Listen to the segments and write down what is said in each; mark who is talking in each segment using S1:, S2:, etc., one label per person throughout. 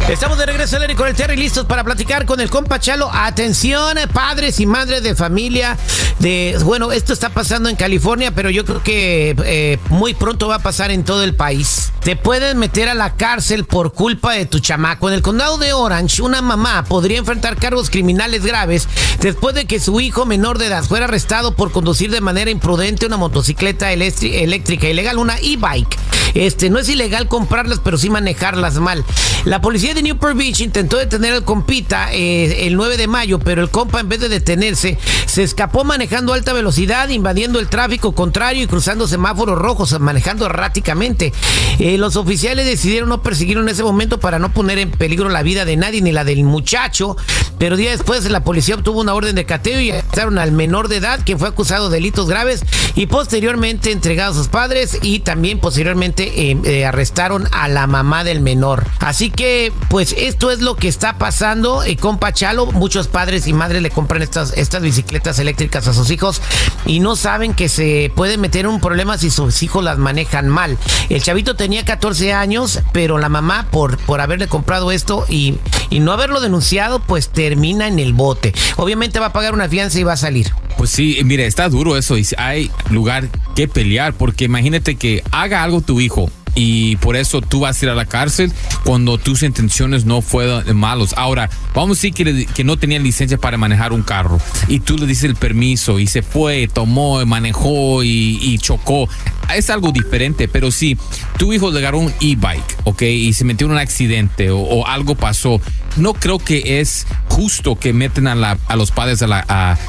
S1: Estamos de regreso al aire con el Terry, listos para platicar con el compa Chalo. Atención, padres y madres de familia. Bueno, esto está pasando en California, pero yo creo que muy pronto va a pasar en todo el país. Te pueden meter a la cárcel por culpa de tu chamaco. En el condado de Orange, una mamá podría enfrentar cargos criminales graves después de que su hijo menor de edad fuera arrestado por conducir de manera imprudente una motocicleta eléctrica ilegal, una e-bike. No es ilegal comprarlas, pero sí manejarlas mal. La policía de Newport Beach intentó detener al compita el 9 de mayo, pero el compa, en vez de detenerse, se escapó manejando a alta velocidad, invadiendo el tráfico contrario y cruzando semáforos rojos, manejando erráticamente. Los oficiales decidieron no perseguirlo en ese momento para no poner en peligro la vida de nadie ni la del muchacho, pero días después la policía obtuvo una orden de cateo y arrestaron al menor de edad, quien fue acusado de delitos graves y posteriormente entregado a sus padres, y también posteriormente arrestaron a la mamá del menor. Así que pues esto es lo que está pasando, compa Chalo. Muchos padres y madres le compran estas bicicletas eléctricas a sus hijos y no saben que se pueden meter en un problema si sus hijos las manejan mal. El chavito tenía 14 años, pero la mamá por haberle comprado esto y no haberlo denunciado, pues termina en el bote. Obviamente va a pagar una fianza y va a salir.
S2: Pues sí, mire, está duro eso y hay lugar que pelear, porque imagínate que haga algo tu hijo y por eso tú vas a ir a la cárcel cuando tus intenciones no fueron malos. Ahora, vamos a decir que no tenía licencia para manejar un carro y tú le dices el permiso y se fue, tomó, manejó y chocó. Es algo diferente, pero si tu hijo le agarró un e-bike, ¿ok? Y se metió en un accidente o algo pasó, no creo que es justo que meten a los padres a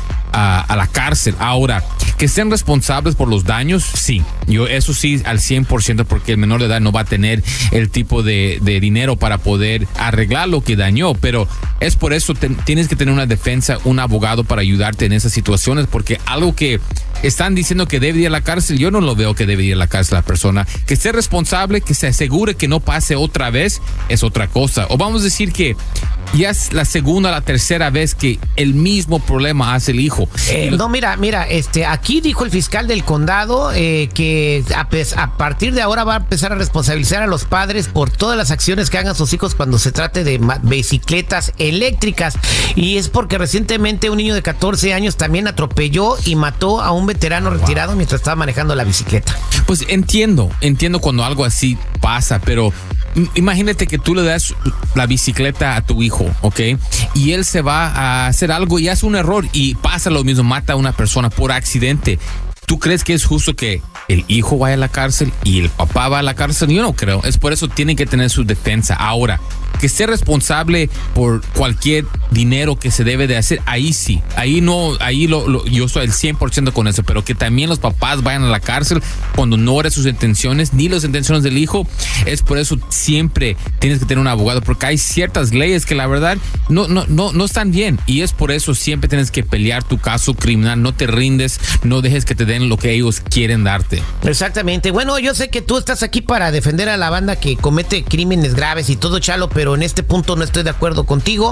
S2: la cárcel. Ahora, que sean responsables por los daños, sí. Yo eso sí al 100%, porque el menor de edad no va a tener el tipo de dinero para poder arreglar lo que dañó, pero es por eso tienes que tener una defensa, un abogado para ayudarte en esas situaciones, porque algo que están diciendo que debe ir a la cárcel, yo no lo veo que debe ir a la cárcel la persona. Que sea responsable, que se asegure que no pase otra vez, es otra cosa. O vamos a decir que ya es la segunda o la tercera vez que el mismo problema hace el hijo.
S1: No, mira, aquí dijo el fiscal del condado que a partir de ahora va a empezar a responsabilizar a los padres por todas las acciones que hagan sus hijos cuando se trate de bicicletas eléctricas. Y es porque recientemente un niño de 14 años también atropelló y mató a un veterano retirado mientras estaba manejando la bicicleta.
S2: Pues entiendo cuando algo así pasa, pero imagínate que tú le das la bicicleta a tu hijo, ¿ok? Y él se va a hacer algo y hace un error y pasa lo mismo, mata a una persona por accidente. ¿Tú crees que es justo que el hijo vaya a la cárcel y el papá va a la cárcel? Yo no creo. Es por eso tienen que tener su defensa. Ahora, que sea responsable por cualquier dinero que se debe de hacer, ahí sí. Ahí no, yo soy el 100% con eso. Pero que también los papás vayan a la cárcel cuando no eran sus intenciones, ni las intenciones del hijo. Es por eso siempre tienes que tener un abogado, porque hay ciertas leyes que la verdad no están bien. Y es por eso siempre tienes que pelear tu caso criminal. No te rindes, no dejes que te den lo que ellos quieren darte.
S1: Exactamente. Bueno, yo sé que tú estás aquí para defender a la banda que comete crímenes graves y todo, Chalo, pero en este punto no estoy de acuerdo contigo,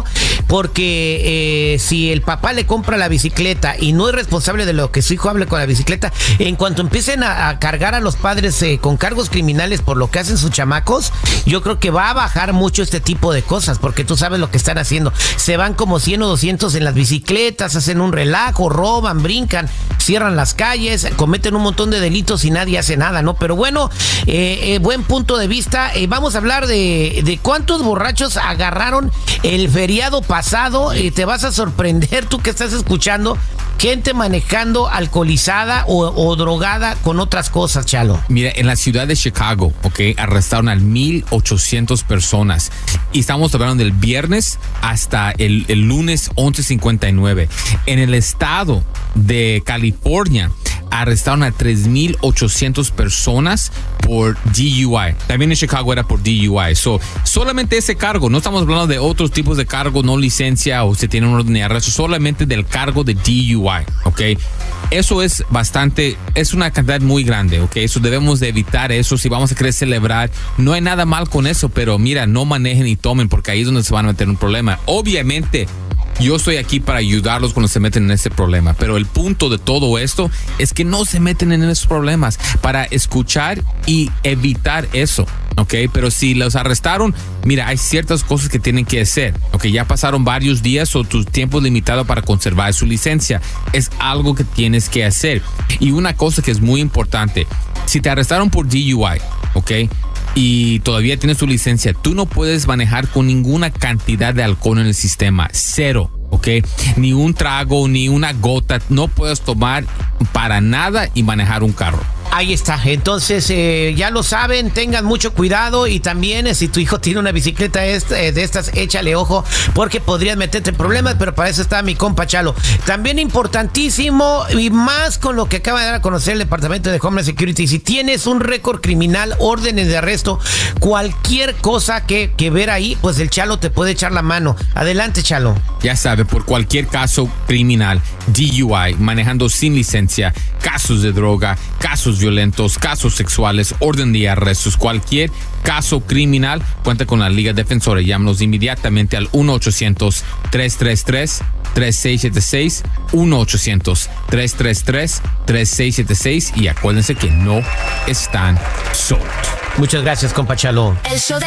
S1: porque si el papá le compra la bicicleta y no es responsable de lo que su hijo hable con la bicicleta, en cuanto empiecen a cargar a los padres con cargos criminales por lo que hacen sus chamacos, yo creo que va a bajar mucho este tipo de cosas, porque tú sabes lo que están haciendo. Se van como 100 o 200 en las bicicletas, hacen un relajo, roban, brincan, cierran las calles, cometen un montón de delitos y nadie hace nada, ¿no? Pero bueno, buen punto de vista. Vamos a hablar de cuántos borrachos agarraron el feriado pasado. Te vas a sorprender, tú que estás escuchando, gente manejando alcoholizada o drogada con otras cosas, Chalo.
S2: Mira, en la ciudad de Chicago, arrestaron a 1,800 personas. Y estamos hablando del viernes hasta el lunes 11:59. En el estado de California arrestaron a 3,800 personas por DUI. También en Chicago era por DUI. Solamente ese cargo, no estamos hablando de otros tipos de cargo, no licencia o se tiene un orden de arresto, solamente del cargo de DUI, ¿ok? Eso es una cantidad muy grande, ¿ok? Eso debemos de evitar eso. Si vamos a querer celebrar, no hay nada mal con eso, pero mira, no manejen y tomen, porque ahí es donde se van a meter un problema. Obviamente, yo estoy aquí para ayudarlos cuando se meten en ese problema, pero el punto de todo esto es que no se meten en esos problemas, para escuchar y evitar eso. ¿ok? Pero si los arrestaron, mira, hay ciertas cosas que tienen que hacer, ¿ok? Ya pasaron varios días o tu tiempo es limitado para conservar su licencia. Es algo que tienes que hacer. Y una cosa que es muy importante, si te arrestaron por DUI, ¿ok? Y todavía tienes tu licencia, tú no puedes manejar con ninguna cantidad de alcohol en el sistema, 0, ¿ok? Ni un trago, ni una gota, no puedes tomar para nada y manejar un carro.
S1: Ahí está, entonces ya lo saben, tengan mucho cuidado y también si tu hijo tiene una bicicleta de estas, échale ojo porque podrías meterte en problemas, pero para eso está mi compa Chalo. También importantísimo y más con lo que acaba de dar a conocer el Departamento de Homeland Security, si tienes un récord criminal, órdenes de arresto, cualquier cosa que ver ahí, pues el Chalo te puede echar la mano. Adelante, Chalo.
S2: Ya sabe, por cualquier caso criminal, DUI, manejando sin licencia, casos de droga, casos violentos, casos sexuales, orden de arrestos, cualquier caso criminal, cuenta con la Liga Defensora. Llámanos inmediatamente al 1-800-333-3676, 1-800-333-3676 y acuérdense que no están solos.
S1: Muchas gracias, compa Chalo.